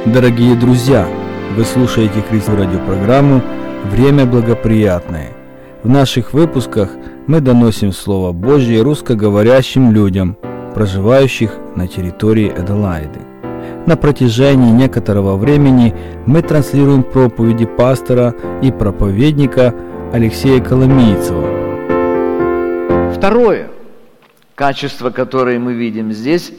Дорогие друзья, вы слушаете христианскую радиопрограмму «Время благоприятное». В наших выпусках мы доносим Слово Божье русскоговорящим людям, проживающих на территории Аделаиды. На протяжении некоторого времени мы транслируем проповеди пастора и проповедника Алексея Коломийцева. Второе качество, которое мы видим здесь,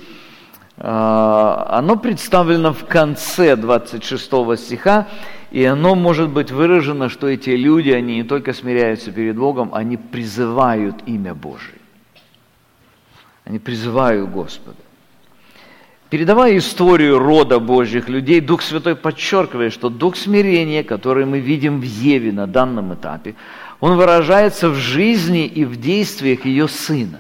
оно представлено в конце 26 стиха, и оно может быть выражено, что эти люди, они не только смиряются перед Богом, они призывают имя Божие. Они призывают Господа. Передавая историю рода Божьих людей, Дух Святой подчеркивает, что дух смирения, который мы видим в Еве на данном этапе, он выражается в жизни и в действиях ее сына.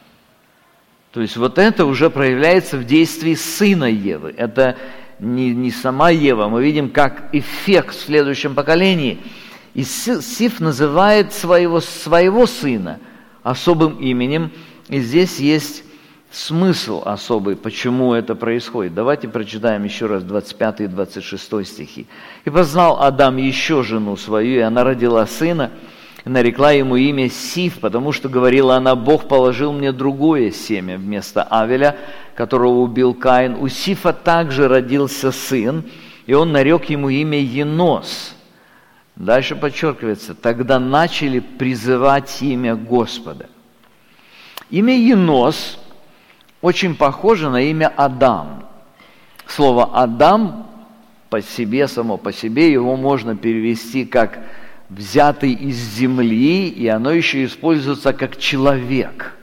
То есть вот это уже проявляется в действии сына Евы. Это не сама Ева. Мы видим, как эффект в следующем поколении. И Сиф называет своего сына особым именем. И здесь есть смысл особый, почему это происходит. Давайте прочитаем еще раз 25 и 26 стихи. «И познал Адам еще жену свою, и она родила сына, и нарекла ему имя Сиф, потому что, говорила она, Бог положил мне другое семя вместо Авеля, которого убил Каин. У Сифа также родился сын, и он нарек ему имя Енос». Дальше подчеркивается, тогда начали призывать имя Господа. Имя Енос очень похоже на имя Адам. Слово «Адам» само по себе его можно перевести как «взятый из земли», и оно еще используется как «человек».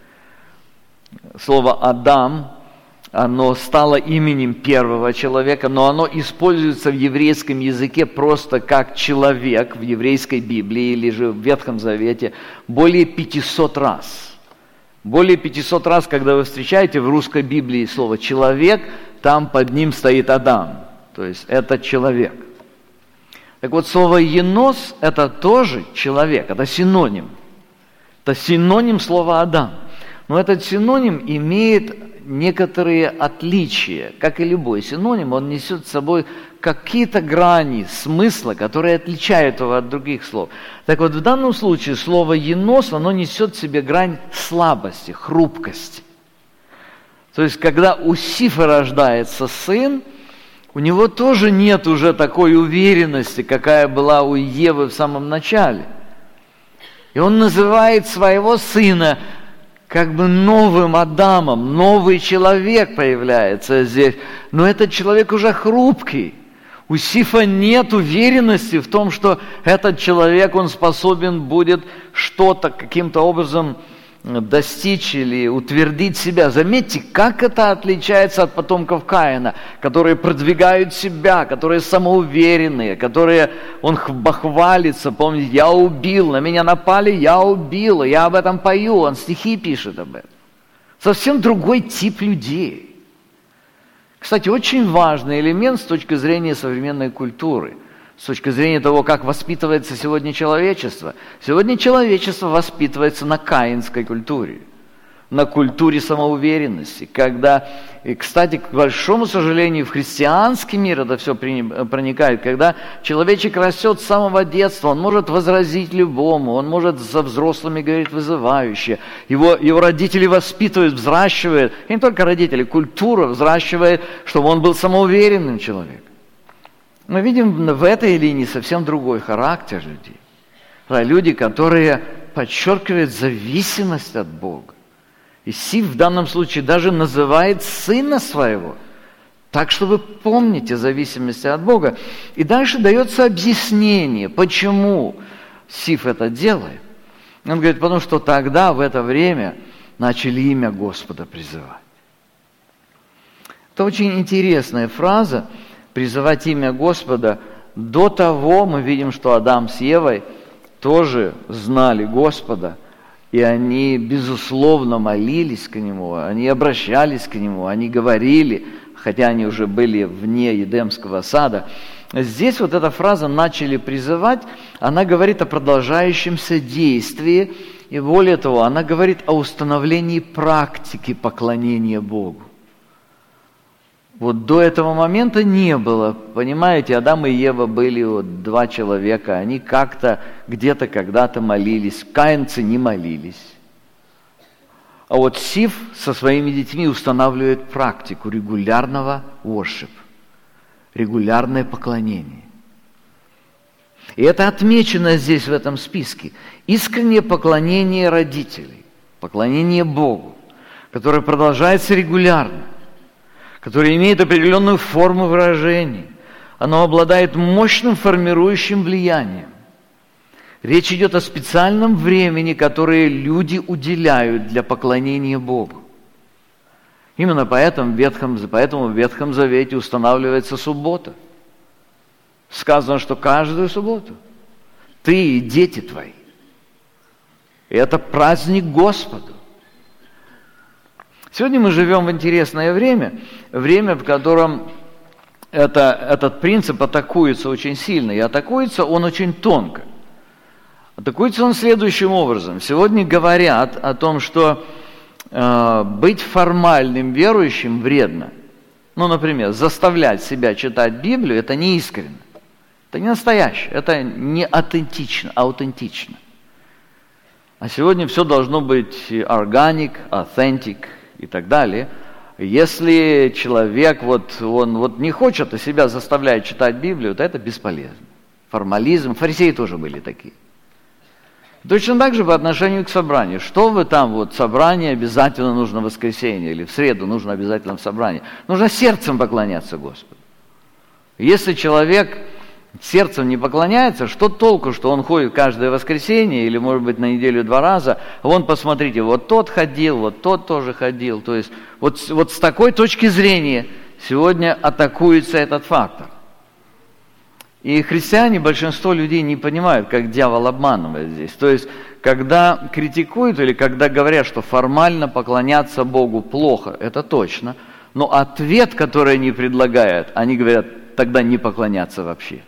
Слово «Адам», оно стало именем первого человека, но оно используется в еврейском языке просто как «человек» в еврейской Библии или же в Ветхом Завете более 500 раз. Более 500 раз, когда вы встречаете в русской Библии слово «человек», там под ним стоит Адам, то есть это человек. Так вот, слово «енос» – это тоже человек, это синоним. Это синоним слова «Адам». Но этот синоним имеет некоторые отличия. Как и любой синоним, он несет с собой какие-то грани смысла, которые отличают его от других слов. Так вот, в данном случае слово «енос», оно несет в себе грань слабости, хрупкости. То есть, когда у Сифа рождается сын, у него тоже нет уже такой уверенности, какая была у Евы в самом начале. И он называет своего сына как бы новым Адамом, новый человек появляется здесь. Но этот человек уже хрупкий. У Сифа нет уверенности в том, что этот человек, он способен будет что-то каким-то образом достичь или утвердить себя. Заметьте, как это отличается от потомков Каина, которые продвигают себя, которые самоуверенные, которые он бахвалится, помните, я убил, на меня напали, я убил, я об этом пою, он стихи пишет об этом. Совсем другой тип людей. Кстати, очень важный элемент с точки зрения современной культуры, с точки зрения того, как воспитывается сегодня человечество. Сегодня человечество воспитывается на каинской культуре, на культуре самоуверенности. Когда, и, кстати, к большому сожалению, в христианский мир это все проникает, когда человечек растет с самого детства, он может возразить любому, он может со взрослыми говорить вызывающе. Его родители воспитывают, взращивают, и не только родители, культура взращивает, чтобы он был самоуверенным человеком. Мы видим в этой линии совсем другой характер людей. Люди, которые подчеркивают зависимость от Бога. И Сиф в данном случае даже называет сына своего, так что вы помните зависимости от Бога. И дальше дается объяснение, почему Сиф это делает. Он говорит, потому что тогда, в это время, начали имя Господа призывать. Это очень интересная фраза. Призывать имя Господа. До того мы видим, что Адам с Евой тоже знали Господа, и они, безусловно, молились к Нему, они обращались к Нему, они говорили, хотя они уже были вне Едемского сада. Здесь вот эта фраза «начали призывать», она говорит о продолжающемся действии, и более того, она говорит о установлении практики поклонения Богу. Вот до этого момента не было. Понимаете, Адам и Ева были вот два человека, они как-то, где-то, когда-то молились. Каинцы не молились. А вот Сиф со своими детьми устанавливает практику регулярного worship, регулярное поклонение. И это отмечено здесь в этом списке. Искреннее поклонение родителей, поклонение Богу, которое продолжается регулярно, которое имеет определенную форму выражения. Оно обладает мощным формирующим влиянием. Речь идет о специальном времени, которое люди уделяют для поклонения Богу. Именно поэтому в Ветхом Завете устанавливается суббота. Сказано, что каждую субботу ты и дети твои. И это праздник Господу. Сегодня мы живем в интересное время, в котором этот принцип атакуется очень сильно, и атакуется он очень тонко. Атакуется он следующим образом. Сегодня говорят о том, что быть формальным верующим вредно. Ну, например, заставлять себя читать Библию – это не искренне. Это не настоящее, это не аутентично. А сегодня все должно быть organic, authentic и так далее. Если человек он не хочет, а себя заставляет читать Библию, то это бесполезно. Формализм, фарисеи тоже были такие. Точно так же по отношению к собранию. Что вы там, собрание обязательно нужно в воскресенье, или в среду нужно обязательно в собрании. Нужно сердцем поклоняться Господу. Если человек сердцем не поклоняется, что толку, что он ходит каждое воскресенье, или, может быть, на неделю 2 раза, вон, посмотрите, вот тот ходил, вот тот тоже ходил. То есть, вот с такой точки зрения сегодня атакуется этот фактор. И христиане, большинство людей не понимают, как дьявол обманывает здесь. То есть, когда критикуют или когда говорят, что формально поклоняться Богу плохо, это точно. Но ответ, который они предлагают, они говорят, тогда не поклоняться вообще.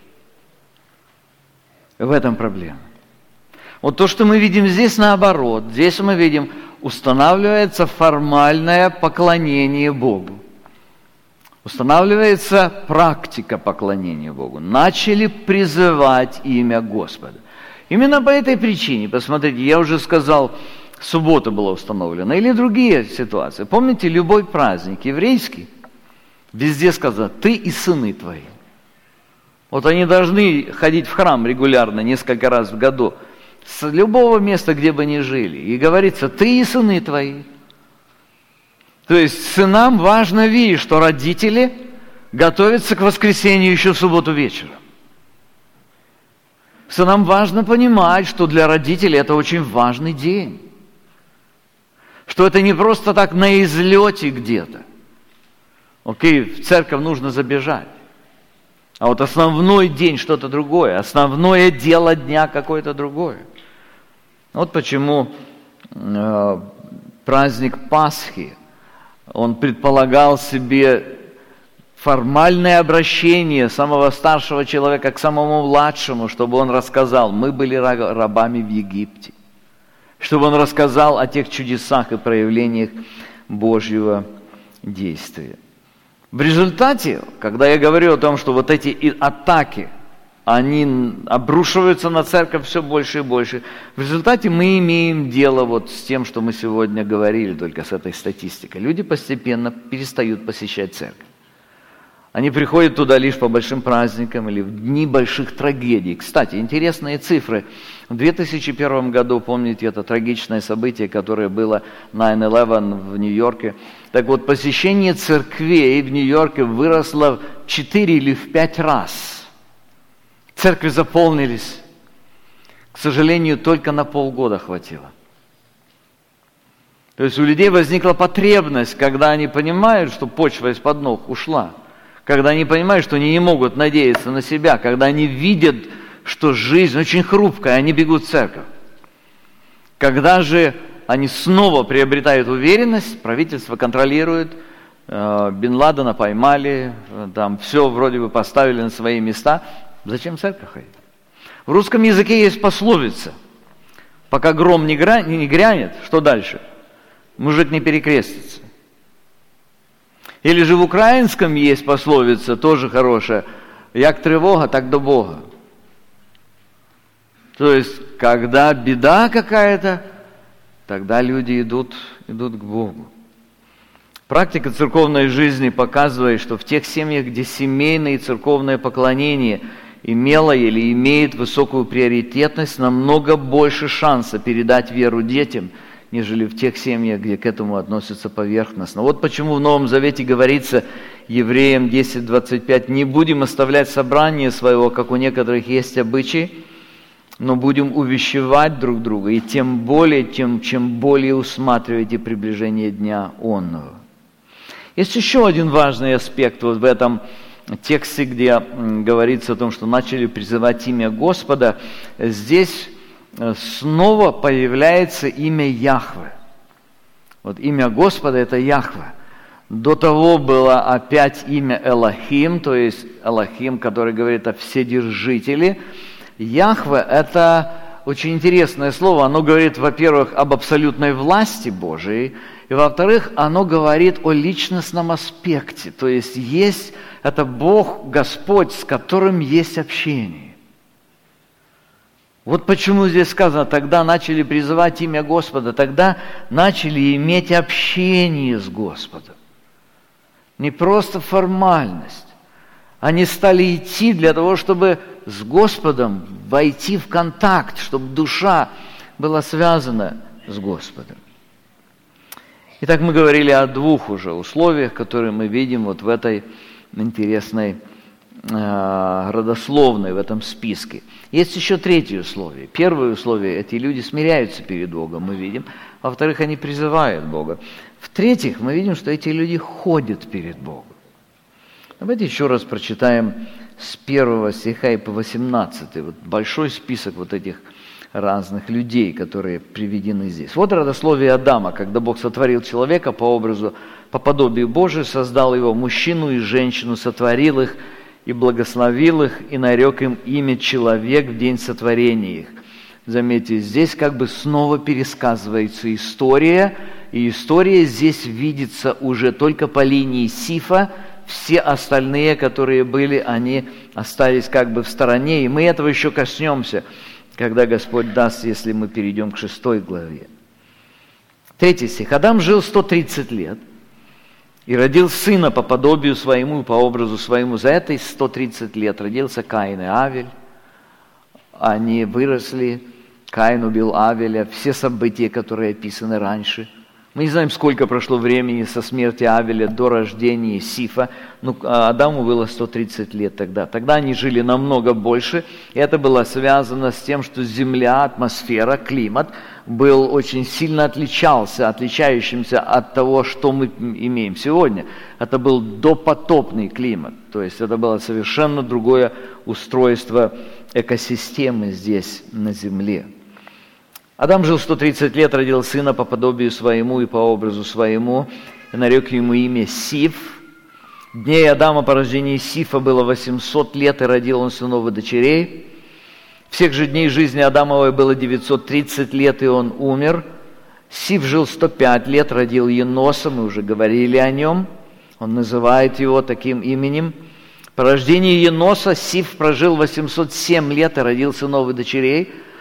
В этом проблема. Вот то, что мы видим здесь, наоборот. Здесь мы видим, устанавливается формальное поклонение Богу. Устанавливается практика поклонения Богу. Начали призывать имя Господа. Именно по этой причине, посмотрите, я уже сказал, суббота была установлена, или другие ситуации. Помните, любой праздник еврейский, везде сказано, ты и сыны твои. Вот они должны ходить в храм регулярно, несколько раз в году, с любого места, где бы ни жили. И говорится, ты и сыны твои. То есть сынам важно видеть, что родители готовятся к воскресенью еще в субботу вечером. Сынам важно понимать, что для родителей это очень важный день. Что это не просто так на излете где-то. Окей, в церковь нужно забежать. А вот основной день что-то другое, основное дело дня какое-то другое. Вот почему праздник Пасхи, он предполагал себе формальное обращение самого старшего человека к самому младшему, чтобы он рассказал, мы были рабами в Египте, чтобы он рассказал о тех чудесах и проявлениях Божьего действия. В результате, когда я говорю о том, что вот эти атаки, они обрушиваются на церковь все больше и больше, в результате мы имеем дело вот с тем, что мы сегодня говорили, только с этой статистикой. Люди постепенно перестают посещать церковь. Они приходят туда лишь по большим праздникам или в дни больших трагедий. Кстати, интересные цифры. В 2001 году, помните, это трагичное событие, которое было 9/11 в Нью-Йорке. Так вот, посещение церквей в Нью-Йорке выросло в 4 или в 5 раз. Церкви заполнились. К сожалению, только на полгода хватило. То есть у людей возникла потребность, когда они понимают, что почва из-под ног ушла, когда они понимают, что они не могут надеяться на себя, когда они видят, что жизнь очень хрупкая, они бегут в церковь. Когда же они снова приобретают уверенность, правительство контролирует, Бен Ладена поймали, там все вроде бы поставили на свои места, зачем в церковь ходить? В русском языке есть пословица, пока гром не грянет, что дальше? Мужик не перекрестится. Или же в украинском есть пословица, тоже хорошая, «Як тревога, так до Бога». То есть, когда беда какая-то, тогда люди идут к Богу. Практика церковной жизни показывает, что в тех семьях, где семейное и церковное поклонение имело или имеет высокую приоритетность, намного больше шанса передать веру детям, нежели в тех семьях, где к этому относятся поверхностно. Вот почему в Новом Завете говорится Евреям 10:25, «Не будем оставлять собрание своего, как у некоторых есть обычай, но будем увещевать друг друга, и тем более, чем более усматриваете приближение дня онного». Есть еще один важный аспект вот в этом тексте, где говорится о том, что начали призывать имя Господа. Здесь снова появляется имя Яхве. Вот имя Господа – это Яхве. До того было опять имя Элохим, то есть Элохим, который говорит о Вседержителе. Яхве – это очень интересное слово. Оно говорит, во-первых, об абсолютной власти Божией, и, во-вторых, оно говорит о личностном аспекте. То есть это Бог, Господь, с которым есть общение. Вот почему здесь сказано, тогда начали призывать имя Господа, тогда начали иметь общение с Господом. Не просто формальность. Они стали идти для того, чтобы с Господом войти в контакт, чтобы душа была связана с Господом. Итак, мы говорили о двух уже условиях, которые мы видим вот в этой интересной родословной, в этом списке. Есть еще третье условие. Первое условие – эти люди смиряются перед Богом, мы видим. Во-вторых, они призывают Бога. В-третьих, мы видим, что эти люди ходят перед Богом. Давайте еще раз прочитаем с 1 стиха и по 18. Вот большой список вот этих разных людей, которые приведены здесь. Вот родословие Адама, когда Бог сотворил человека по образу, по подобию Божию, создал его, мужчину и женщину, сотворил их и благословил их, и нарек им имя человек в день сотворения их. Заметьте, здесь как бы снова пересказывается история, и история здесь видится уже только по линии Сифа. Все остальные, которые были, они остались как бы в стороне, и мы этого еще коснемся, когда Господь даст, если мы перейдем к 6 главе. 3 стих. Адам жил 130 лет и родил сына по подобию своему, по образу своему. За это 130 лет родился Каин и Авель. Они выросли, Каин убил Авеля, все события, которые описаны раньше. Мы не знаем, сколько прошло времени со смерти Авеля до рождения Сифа, но Адаму было 130 лет тогда. Тогда они жили намного больше, и это было связано с тем, что земля, атмосфера, климат был очень сильно отличающимся от того, что мы имеем сегодня. Это был допотопный климат, то есть это было совершенно другое устройство экосистемы здесь на земле. Адам жил 130 лет, родил сына по подобию своему и по образу своему, и нарек ему имя Сиф. Дней Адама по рождении Сифа было 800 лет, и родил он сынов и дочерей. Всех же дней жизни Адамовой было 930 лет, и он умер. Сиф жил 105 лет, родил Еноса, мы уже говорили о нем. Он называет его таким именем. По рождении Еноса Сиф прожил 807 лет и родил сынов и дочерей.